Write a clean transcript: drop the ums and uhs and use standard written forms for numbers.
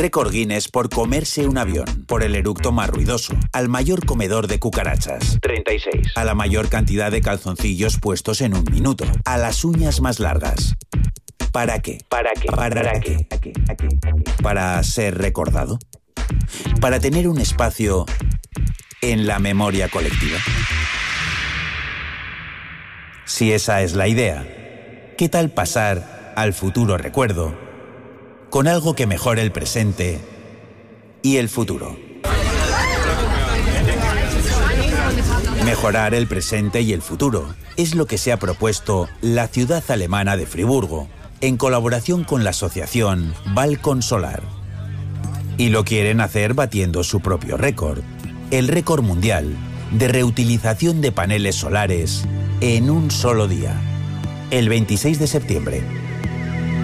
Récord Guinness por comerse un avión, por el eructo más ruidoso, al mayor comedor de cucarachas, 36, a la mayor cantidad de calzoncillos puestos en un minuto, a las uñas más largas. ¿Para qué? ¿Para qué? ¿Para qué? ¿Para ser recordado? ¿Para tener un espacio en la memoria colectiva? Si esa es la idea, ¿qué tal pasar al futuro recuerdo con algo que mejore el presente y el futuro? Mejorar el presente y el futuro es lo que se ha propuesto la ciudad alemana de Friburgo, en colaboración con la asociación Balcon Solar. Y lo quieren hacer batiendo su propio récord, el récord mundial de reutilización de paneles solares en un solo día, el 26 de septiembre.